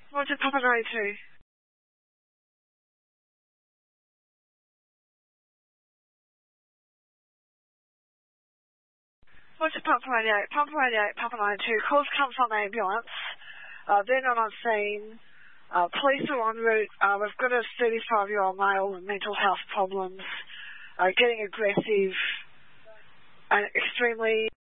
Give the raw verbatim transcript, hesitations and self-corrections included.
Roger, Papa ninety-two. Roger, Papa ninety-eight, Papa ninety-eight, Papa ninety-two. Calls come from the ambulance. Uh, they're not on scene. Uh, police are en route. Uh, we've got a thirty-five-year-old male with mental health problems, uh, getting aggressive and extremely...